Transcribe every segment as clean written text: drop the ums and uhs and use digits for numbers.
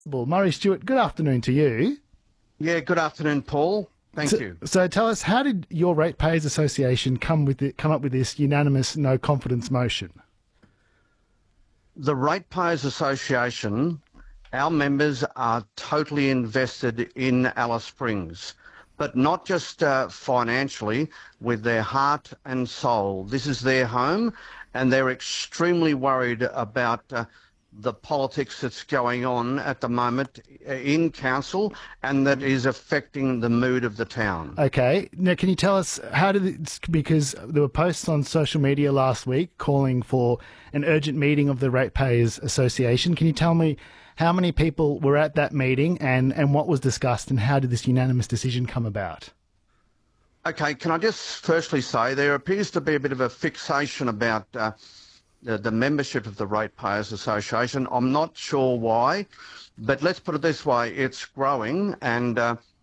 Well, Murray Stewart, good afternoon to you. Yeah, good afternoon, Paul. Thank you. So tell us, how did your Ratepayers Association come up with this unanimous no confidence motion? The Ratepayers Association, our members are totally invested in Alice Springs, but not just financially, with their heart and soul. This is their home, and they're extremely worried about the politics that's going on at the moment in council, and that is affecting the mood of the town. Okay. Now, can you tell us how did it, because there were posts on social media last week calling for an urgent meeting of the Ratepayers Association. Can you tell me how many people were at that meeting and what was discussed and how did this unanimous decision come about? Okay, can I just firstly say there appears to be a bit of a fixation about the membership of the Ratepayers Association. I'm not sure why, but let's put it this way: it's growing, and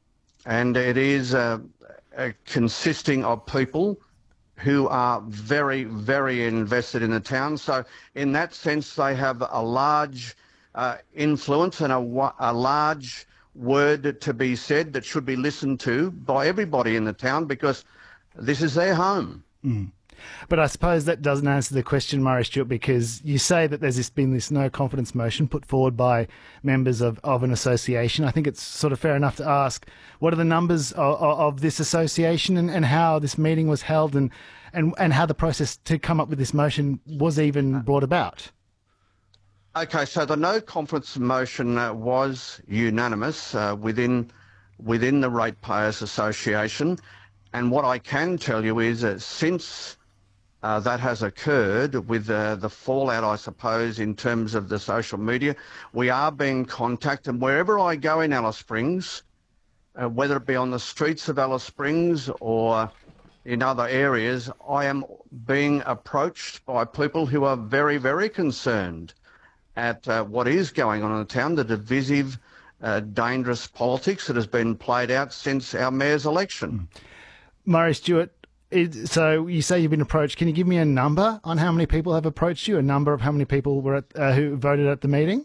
it is consisting of people who are very, very invested in the town. So, in that sense, they have a large influence and a large word to be said that should be listened to by everybody in the town because this is their home. Mm. But I suppose that doesn't answer the question, Murray Stewart, because you say that there's been this no confidence motion put forward by members of an association. I think it's sort of fair enough to ask, what are the numbers of this association and how this meeting was held and how the process to come up with this motion was even brought about? Okay, so the no confidence motion was unanimous within the Ratepayers Association. And what I can tell you is that since that has occurred with the fallout, I suppose, in terms of the social media, we are being contacted. And wherever I go in Alice Springs, whether it be on the streets of Alice Springs or in other areas, I am being approached by people who are very, very concerned at what is going on in the town, the divisive, dangerous politics that has been played out since our mayor's election. Murray Stewart, so you say you've been approached. Can you give me a number on how many people have approached you, a number of how many people were who voted at the meeting?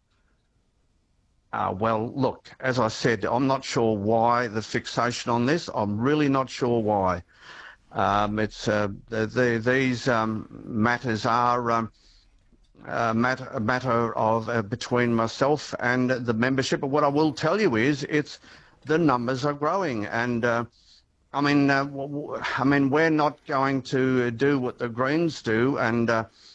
Well, look, as I said, I'm not sure why the fixation on this. I'm really not sure why. These matters are a matter of between myself and the membership. But what I will tell you is, the numbers are growing, and I mean, we're not going to do what the Greens do, and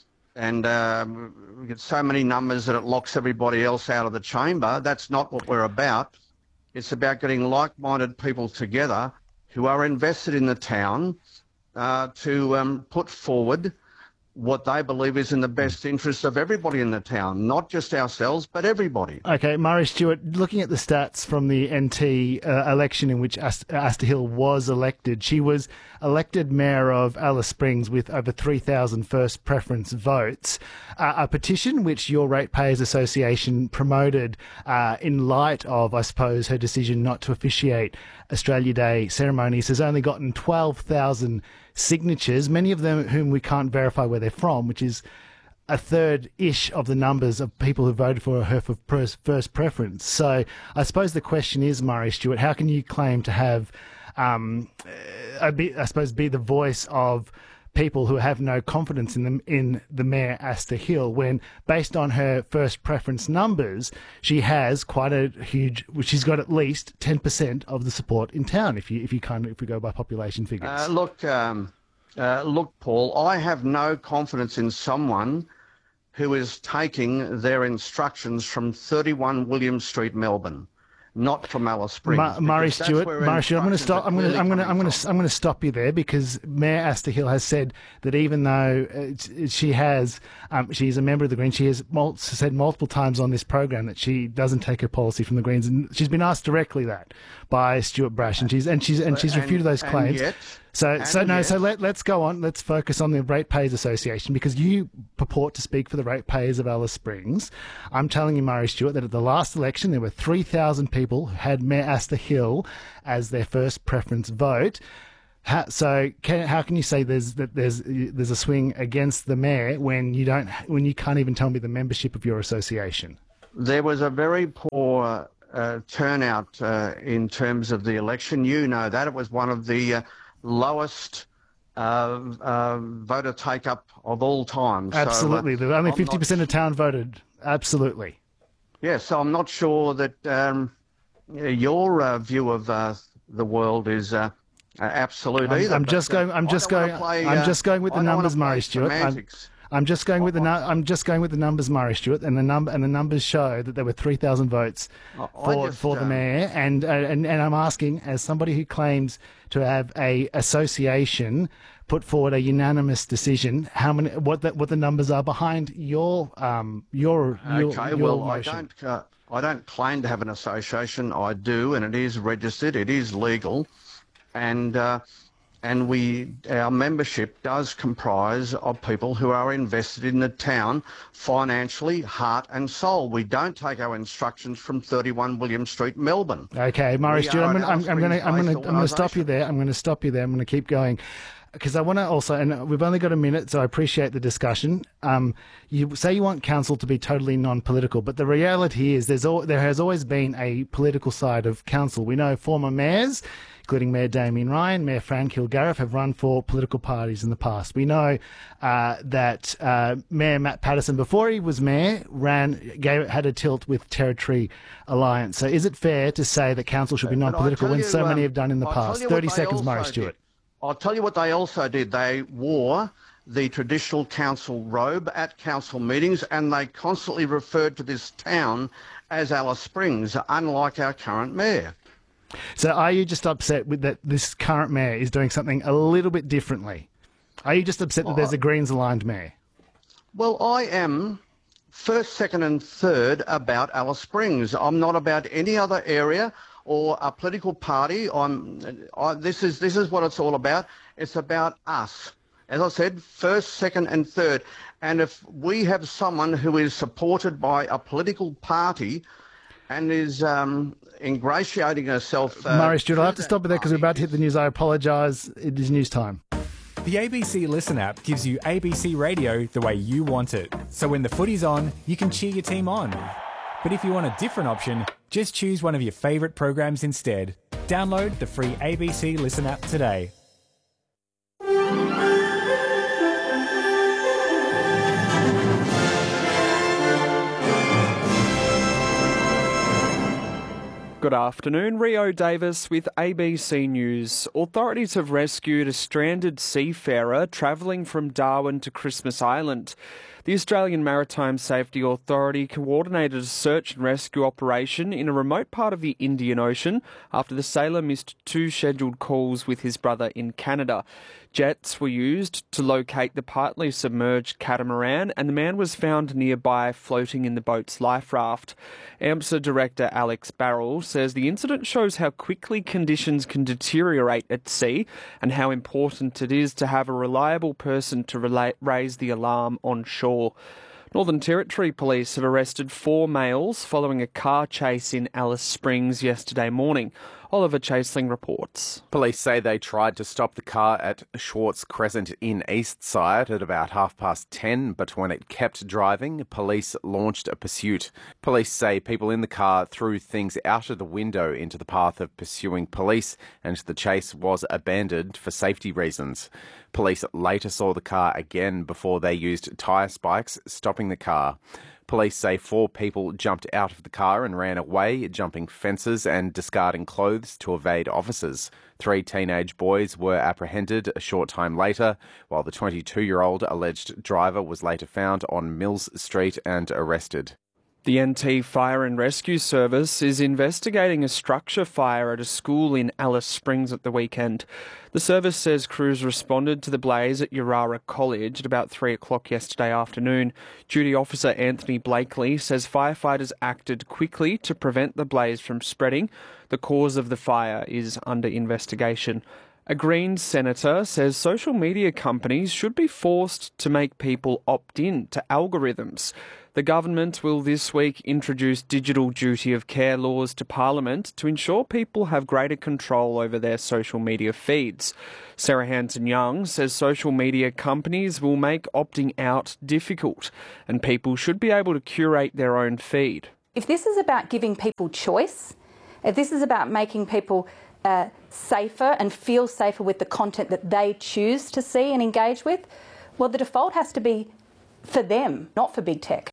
we get so many numbers that it locks everybody else out of the chamber. That's not what we're about. It's about getting like-minded people together who are invested in the town to put forward what they believe is in the best interest of everybody in the town, not just ourselves, but everybody. Okay, Murray Stewart, looking at the stats from the NT election in which Asta Hill was elected, she was elected Mayor of Alice Springs with over 3,000 first preference votes. A petition which your Ratepayers Association promoted in light of, I suppose, her decision not to officiate Australia Day ceremonies has only gotten 12,000 signatures, many of them whom we can't verify where they're from, which is a third-ish of the numbers of people who voted for her for first preference. So I suppose the question is, Murray Stewart, how can you claim to have, be the voice of people who have no confidence in the Mayor Asta Hill when, based on her first preference numbers, she has quite a huge, she's got at least 10% of the support in town if we go by population figures. Look, Paul, I have no confidence in someone who is taking their instructions from 31 William Street, Melbourne, not from Alice Springs. Murray Stewart, I'm going to stop. I'm going to stop you there because Mayor Asta Hill has said that even though she's a member of the Greens, she has said multiple times on this program that she doesn't take her policy from the Greens, and she's been asked directly that by Stuart Brash, and she's refuted those claims. So let's go on. Let's focus on the Ratepayers Association because you purport to speak for the ratepayers of Alice Springs. I'm telling you, Murray Stewart, that at the last election there were 3,000 people who had Mayor Asta Hill as their first preference vote. How can you say there's a swing against the mayor when you can't even tell me the membership of your association? There was a very poor turnout in terms of the election. You know that. It was one of the lowest voter take-up of all time. Absolutely. So, Only 50% of town voted. Absolutely. yeah, so I'm not sure that your view of the world is absolute either. I'm just going with the numbers, Murray Stewart. I'm just going with the numbers, Murray Stewart, and the numbers show that there were 3,000 votes for the mayor, and I'm asking, as somebody who claims to have a association put forward a unanimous decision, what the numbers are behind your motion. I don't claim to have an association. I do, and it is registered. It is legal, and our membership does comprise of people who are invested in the town financially, heart and soul. We don't take our instructions from 31 William Street, Melbourne. Okay, Murray Stewart, I'm going to stop you there. I'm going to keep going. Because I want to also, and we've only got a minute, so I appreciate the discussion. You say you want council to be totally non-political, but the reality is there has always been a political side of council. We know former mayors, including Mayor Damien Ryan, Mayor Fran Kilgariff, have run for political parties in the past. We know that Mayor Matt Patterson, before he was mayor, had a tilt with Territory Alliance. So is it fair to say that council should be non-political when so many have done in the past? 30 seconds, Murray Stewart. I'll tell you what they also did. They wore the traditional council robe at council meetings, and they constantly referred to this town as Alice Springs, unlike our current mayor. So are you just upset with that this current mayor is doing something a little bit differently? Are you just upset that there's a Greens-aligned mayor? Well, I am first, second and third about Alice Springs. I'm not about any other area or a political party. This is what it's all about. It's about us. As I said, first, second and third. And if we have someone who is supported by a political party and is ingratiating herself... Murray Stewart, I'll have to stop you there because we're about to hit the news. I apologise. It is news time. The ABC Listen app gives you ABC radio the way you want it. So when the footy's on, you can cheer your team on. But if you want a different option, just choose one of your favourite programs instead. Download the free ABC Listen app today. Good afternoon, Rio Davis with ABC News. Authorities have rescued a stranded seafarer travelling from Darwin to Christmas Island. The Australian Maritime Safety Authority coordinated a search and rescue operation in a remote part of the Indian Ocean after the sailor missed 2 scheduled calls with his brother in Canada. Jets were used to locate the partly submerged catamaran, and the man was found nearby floating in the boat's life raft. AMSA Director Alex Barrell says the incident shows how quickly conditions can deteriorate at sea and how important it is to have a reliable person to raise the alarm on shore. Northern Territory Police have arrested 4 males following a car chase in Alice Springs yesterday morning. Oliver Chaseling reports. Police say they tried to stop the car at Schwartz Crescent in Eastside at about 10:30, but when it kept driving, police launched a pursuit. Police say people in the car threw things out of the window into the path of pursuing police, and the chase was abandoned for safety reasons. Police later saw the car again before they used tyre spikes, stopping the car. Police say 4 people jumped out of the car and ran away, jumping fences and discarding clothes to evade officers. 3 teenage boys were apprehended a short time later, while the 22-year-old alleged driver was later found on Mills Street and arrested. The NT Fire and Rescue Service is investigating a structure fire at a school in Alice Springs at the weekend. The service says crews responded to the blaze at Urara College at about 3 o'clock yesterday afternoon. Duty Officer Anthony Blakely says firefighters acted quickly to prevent the blaze from spreading. The cause of the fire is under investigation. A Greens senator says social media companies should be forced to make people opt in to algorithms. The government will this week introduce digital duty of care laws to Parliament to ensure people have greater control over their social media feeds. Sarah Hanson-Young says social media companies will make opting out difficult and people should be able to curate their own feed. If this is about giving people choice, if this is about making people safer and feel safer with the content that they choose to see and engage with, well, the default has to be for them, not for big tech.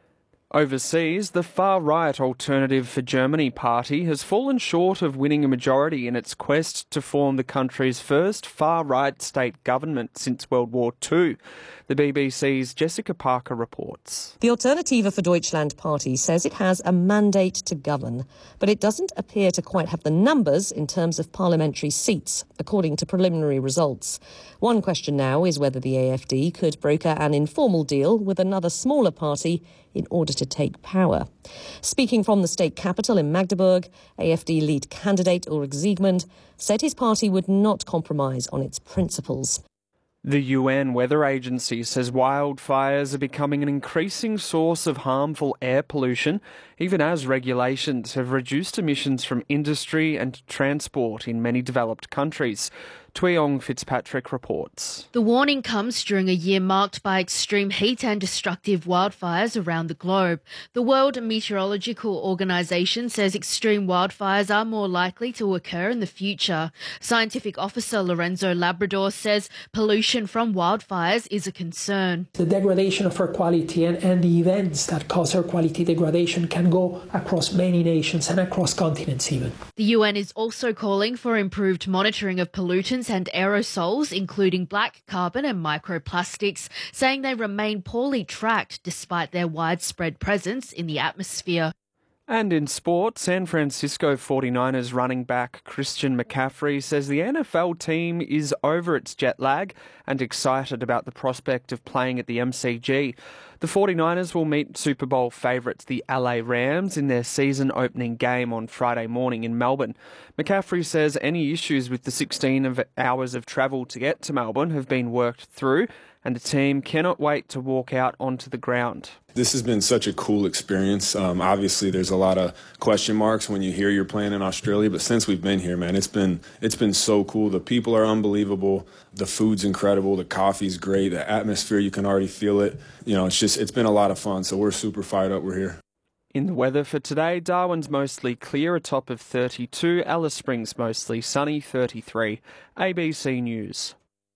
Overseas, the far-right Alternative for Germany party has fallen short of winning a majority in its quest to form the country's first far-right state government since World War II. The BBC's Jessica Parker reports. The Alternative for Deutschland party says it has a mandate to govern, but it doesn't appear to quite have the numbers in terms of parliamentary seats, according to preliminary results. One question now is whether the AfD could broker an informal deal with another smaller party in order to take power. Speaking from the state capital in Magdeburg, AfD lead candidate Ulrich Siegmund said his party would not compromise on its principles. The UN Weather Agency says wildfires are becoming an increasing source of harmful air pollution, even as regulations have reduced emissions from industry and transport in many developed countries. Tweong Fitzpatrick reports. The warning comes during a year marked by extreme heat and destructive wildfires around the globe. The World Meteorological Organization says extreme wildfires are more likely to occur in the future. Scientific Officer Lorenzo Labrador says pollution from wildfires is a concern. The degradation of air quality and the events that cause air quality degradation can go across many nations and across continents even. The UN is also calling for improved monitoring of pollutants and aerosols, including black carbon and microplastics, saying they remain poorly tracked despite their widespread presence in the atmosphere. And in sport, San Francisco 49ers running back Christian McCaffrey says the NFL team is over its jet lag and excited about the prospect of playing at the MCG. The 49ers will meet Super Bowl favourites the LA Rams in their season-opening game on Friday morning in Melbourne. McCaffrey says any issues with the 16 hours of travel to get to Melbourne have been worked through, and the team cannot wait to walk out onto the ground. This has been such a cool experience. Obviously, there's a lot of question marks when you hear you're playing in Australia, but since we've been here, man, it's been so cool. The people are unbelievable. The food's incredible. The coffee's great. The atmosphere, you can already feel it. You know, it's been a lot of fun, so we're super fired up. We're here. In the weather for today, Darwin's mostly clear, a top of 32. Alice Springs mostly sunny, 33. ABC News.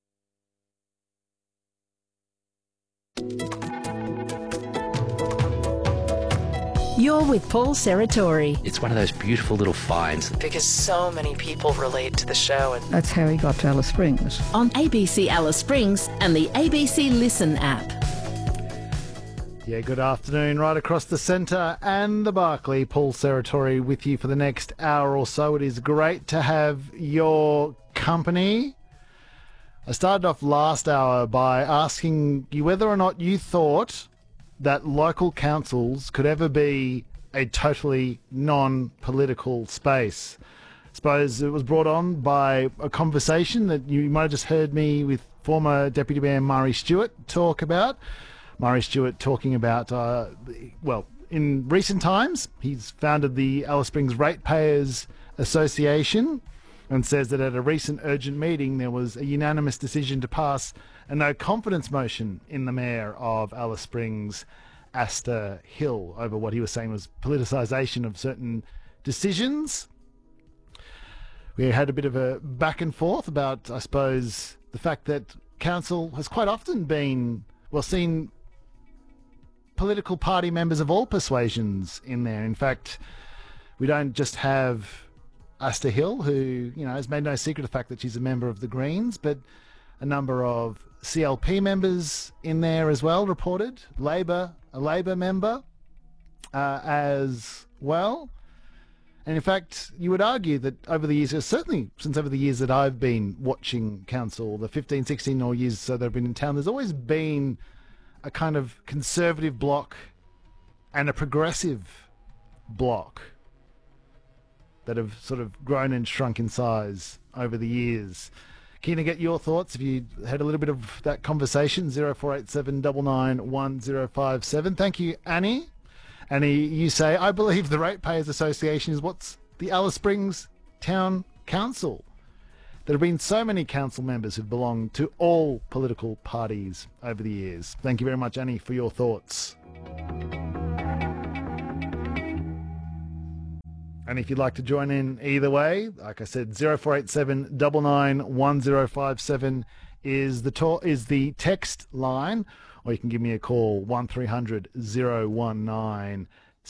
You're with Paul Serratori. It's one of those beautiful little finds. Because so many people relate to the show. And that's how he got to Alice Springs. On ABC Alice Springs and the ABC Listen app. Yeah, good afternoon right across the centre and the Barclay. Paul Serratori with you for the next hour or so. It is great to have your company. I started off last hour by asking you whether or not you thought that local councils could ever be a totally non-political space. I suppose it was brought on by a conversation that you might have just heard me with former Deputy Mayor Murray Stewart talk about. Murray Stewart talking about, in recent times, he's founded the Alice Springs Ratepayers Association and says that at a recent urgent meeting there was a unanimous decision to pass a no-confidence motion in the Mayor of Alice Springs, Asta Hill, over what he was saying was politicisation of certain decisions. We had a bit of a back and forth about, I suppose, the fact that council has quite often been, seen political party members of all persuasions in there. In fact, we don't just have Asta Hill, who, has made no secret of the fact that she's a member of the Greens, but a number of CLP members in there as well, reported. a Labor member as well. And in fact, you would argue that over the years, certainly since over the years that I've been watching council, the 15, 16 or years so that I've been in town, there's always been a kind of conservative bloc and a progressive bloc that have sort of grown and shrunk in size over the years. Keen to get your thoughts if you had a little bit of that conversation. 0487 99 1057. Thank you, Annie. Annie, you say, I believe the Ratepayers Association is what's the Alice Springs Town Council. There have been so many council members who've belonged to all political parties over the years. Thank you very much, Annie, for your thoughts. And if you'd like to join in either way, like I said, 0487 991057 is the text line, or you can give me a call, 1300 019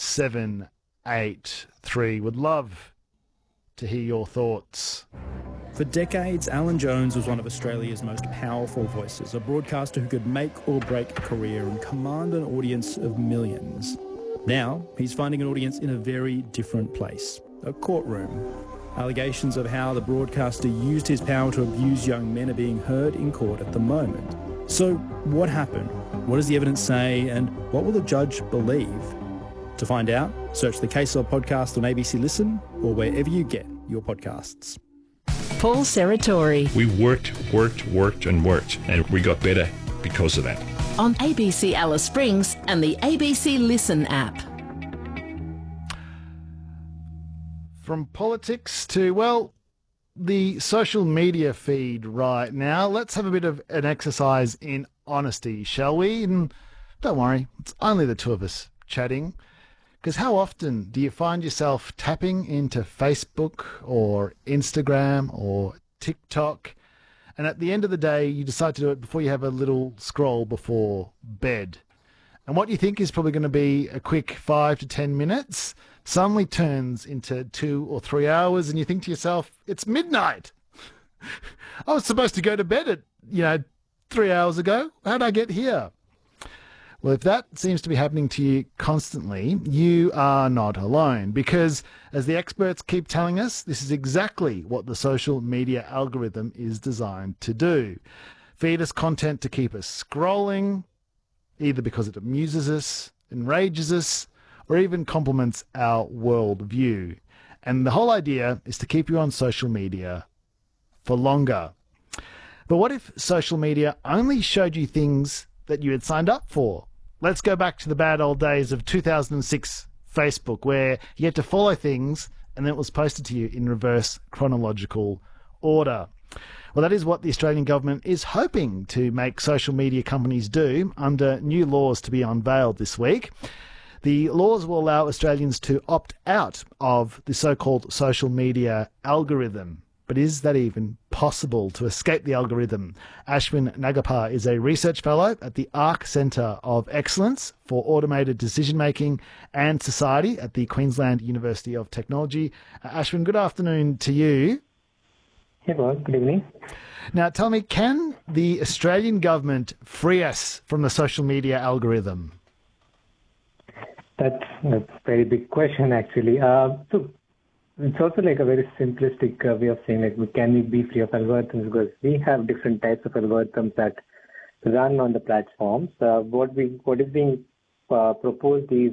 783. Would love to hear your thoughts. For decades, Alan Jones was one of Australia's most powerful voices, a broadcaster who could make or break a career and command an audience of millions. Now, he's finding an audience in a very different place, a courtroom. Allegations of how the broadcaster used his power to abuse young men are being heard in court at the moment. So, what happened? What does the evidence say? And what will the judge believe? To find out, search the Case Law podcast on ABC Listen or wherever you get your podcasts. Paul Serratori. We worked, and we got better because of that. On ABC Alice Springs and the ABC Listen app. From politics to, well, the social media feed right now, let's have a bit of an exercise in honesty, shall we? And don't worry, it's only the two of us chatting. Because how often do you find yourself tapping into Facebook or Instagram or TikTok, and at the end of the day, you decide to do it before you have a little scroll before bed? And what you think is probably going to be a quick 5 to 10 minutes suddenly turns into 2 or 3 hours, and you think to yourself, it's midnight. I was supposed to go to bed at, 3 hours ago. How'd I get here? Well, if that seems to be happening to you constantly, you are not alone, because as the experts keep telling us, this is exactly what the social media algorithm is designed to do. Feed us content to keep us scrolling, either because it amuses us, enrages us, or even complements our worldview. And the whole idea is to keep you on social media for longer. But what if social media only showed you things that you had signed up for? Let's go back to the bad old days of 2006 Facebook, where you had to follow things and then it was posted to you in reverse chronological order. Well, that is what the Australian government is hoping to make social media companies do under new laws to be unveiled this week. The laws will allow Australians to opt out of the so-called social media algorithm. But is that even possible, to escape the algorithm? Ashwin Nagapar is a research fellow at the ARC Centre of Excellence for Automated Decision-Making and Society at the Queensland University of Technology. Ashwin, good afternoon to you. Hey, Bob. Good evening. Now, tell me, can the Australian government free us from the social media algorithm? That's a very big question, actually. So it's also like a very simplistic way of saying, like, can we be free of algorithms? Because we have different types of algorithms that run on the platforms. What is being proposed is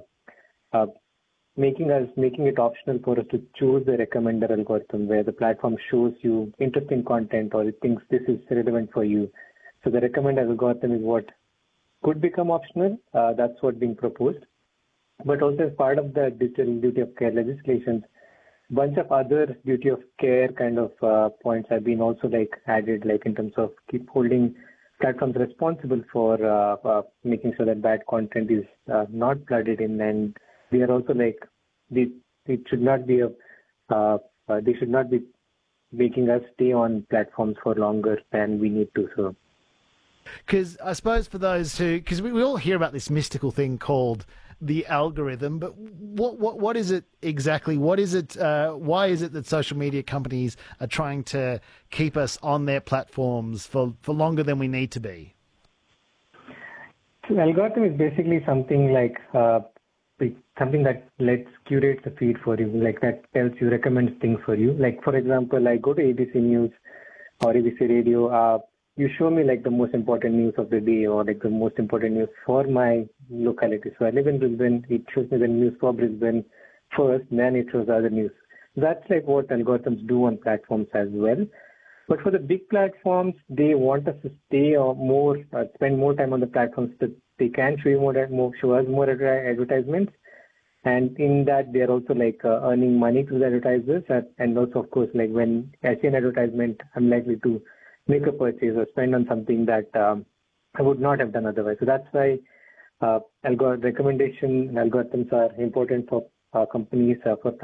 making it optional for us to choose the recommender algorithm, where the platform shows you interesting content or it thinks this is relevant for you. So the recommender algorithm is what could become optional. That's what's being proposed. But also as part of the digital duty of care legislation, bunch of other duty of care kind of points have been also added, in terms of keep holding platforms responsible for making sure that bad content is not flooded in, and they are also it should not be they should not be making us stay on platforms for longer than we need to. So, because I suppose for those who, because we all hear about this mystical thing called the algorithm, but what is it exactly? What is it? Why is it that social media companies are trying to keep us on their platforms for longer than we need to be? So algorithm is basically something something that lets curate the feed for you, that tells you, recommends things for you. For example, I go to ABC News or ABC Radio. You show me the most important news of the day, or the most important news for my locality. So I live in Brisbane. It shows me the news for Brisbane first, then it shows other news. That's what algorithms do on platforms as well. But for the big platforms, they want us to stay spend more time on the platforms so that they can show us more advertisements. And in that, they're also earning money through the advertisers. And also, of course, when I see an advertisement, I'm likely to make a purchase or spend on something that I would not have done otherwise. So that's why recommendation algorithms are important for companies, for